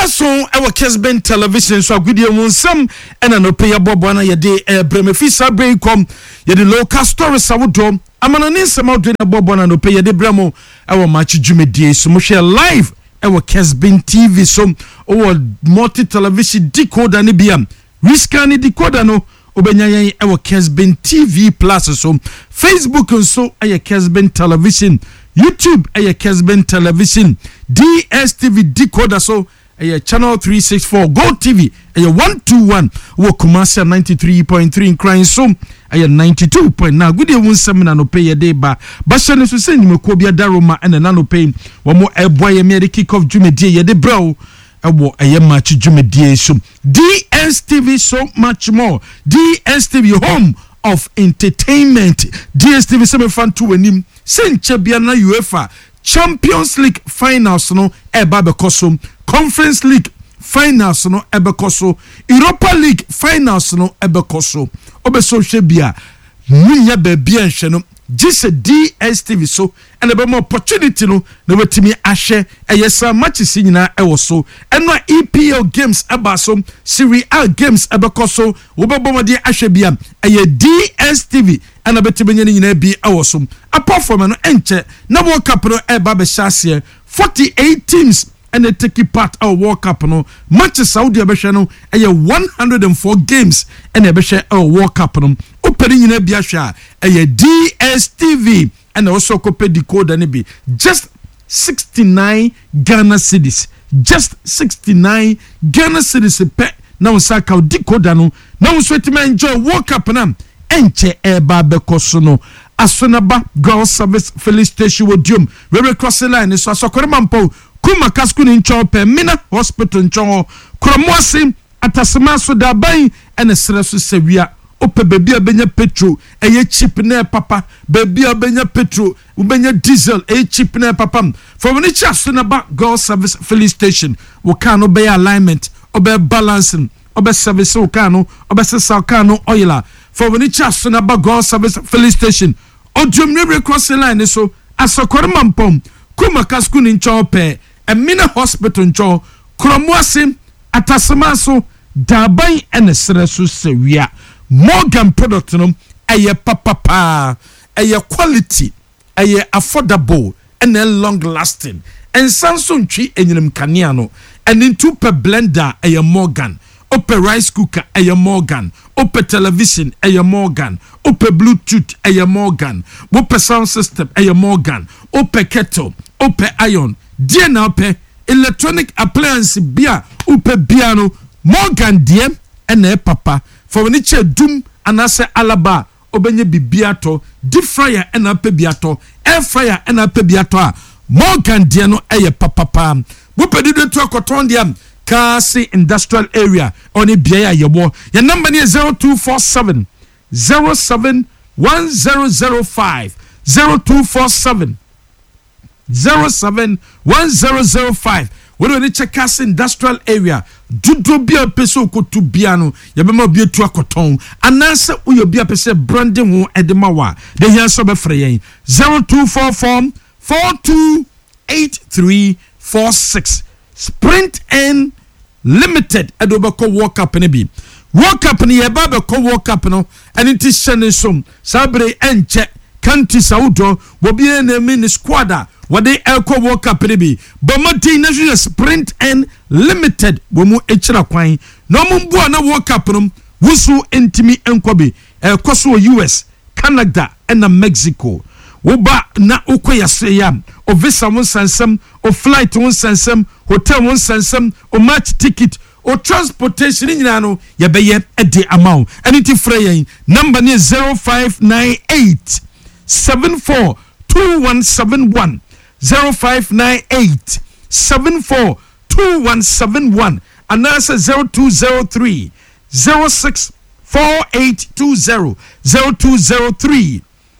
So our Kesben television so agudie mu nsam ena no pay bobo na ye de bremefisa break come ye de local stories awodom amana ne nsam awodom na bobo na no pay ye de bremo our match dwumedie so mo share live our Kesben TV so our multi television decoder ne biam riscan decoder no obenya yen our Kesben TV plus so Facebook so aye Kesben television YouTube aye Kesben television DSTV decoder so aye channel 364 Go TV aye 121 wo Kumasi 93.3 in crying so aye 92.9 good day won seminar no pay day ba hye so se nyimeko bia daroma ene na no pay wo mo eboye me de kick off dwumedie ye de bro ewo aye match dwumedie so DSTV so much more DSTV home of entertainment DSTV se fan to anim senche bia na UEFA Champions League finals no eba bekoso Conference League finals no ebekoso Europa League finals no ebekoso obeso hwebia munya ba bia nhwe no gise DSTV so and ebe more opportunity no na wetimi ahwe eyesa matches nyina ewo so eno EPL games eba so Serie A games ebekoso wobebomode ahwe bia eye DSTV and abetimi nyina bi ewo so apart from no enche na World Cup no eba be hyase 48 teams and they take part of World Cup no matches Saudi Arabia no 104 games and they be World Cup no opening in bia hwa DSTV and also copy decoder ne bi just 69 Ghana cedis just 69 Ghana cedis pe na usaka decoder no na uswetima enjoy World Cup na enche eba bekoso no Asonaba Girl Service Filling Station wodium we cross the line so asokorema mpo Kuma kaskuni nchope Mina Hospital ncho Kromoasi atasema so dabai ene sresu sewia ope bebi abenya petrol eye cheap na papa bebi abenya petrol ubenya diesel eye cheap na papa from ni chaso na ba Girl Service Filling Station wo kan no be alignment obe balancing obe service wo kan no obe sesa kan no oila from ni chaso na ba Girl Service Filling Station odwumre cross the line so asokorema mpom Kuma kaskuni nchope Emina Hospital ncho Kromoasi atasema so dabai ene sresu sewia Morgan product no eye papa eye quality eye affordable ene long lasting en sanso ntwi enyinem kanea no ene ntu per blender eye Morgan ope rice cooker eye Morgan ope television eye Morgan ope bluetooth eye Morgan ope sound system eye Morgan ope kettle ope iron die na ope electronic appliance bia ope biano Morgan die ene papa for ni che dum anase alaba obenye bibiato deep fryer ena pe biato air fryer ena pe biato a Morgan die no eye papa wo pedido to akoton dia Kasi industrial area oni bia yebo your number is 0247 071005 0247 071005 when we check Kasi industrial area dudo bia peso ko tu bia no yebema bia tu akoton ananse uyo bia pese branding ho edemawa de here so be free yen 0244 428346 Sprint N Limited edobeko World Cup ne bi World Cup ne yeba be ko World Cup no and it is shene som sabre enche country saudo wo bi na mini squad wade elko World Cup ne bi bomati national Sprint N Limited wo mu echira kwan no mu bua na World Cup no wusu entimi enkobi elkoso US Canada and Mexico Woba na ukoya seyam o visa won sansam o flight won sansam hotel won sansam o match ticket o transportation nyina no ye beye ede amount anything free number ni 0598 742171 0598 742171 and that's 0203 064820 0203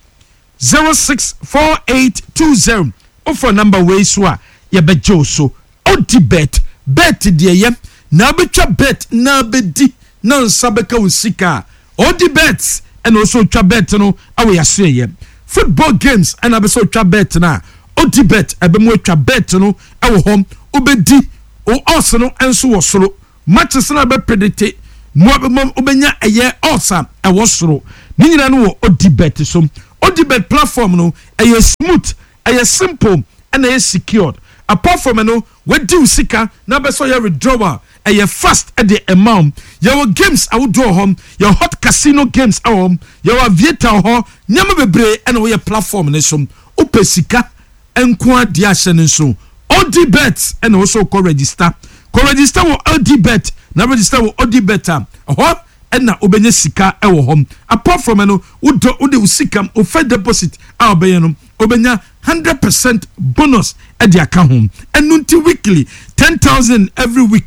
064820 offer number way so ya bejo so odibet bet de ye na betwa bet na bedi na nsabeka usika odibet and also twa bet no awe yaso ye football games and abeso twa bet na odibet abemu twa bet no awo hom obedi o odds no enso wo soro matches na be predict mo obenya eye odds e wo soro ni nyina no wo odibet so odibet platform no eye smooth eye simple and eye secured apart from no we do sika na be so your withdrawal eye fast at the amount your games I would draw home your hot casino games home your aviator ho nyama bebre and we platform ne so opesika enko ade ahye ne so odibet and also co register wo odibet na register wo odibet ho na obenya sika ewo hom apart from no wo sika o fed deposit a obenya no obenya 100% bonus e dia ka hom enunti weekly 10,000 every week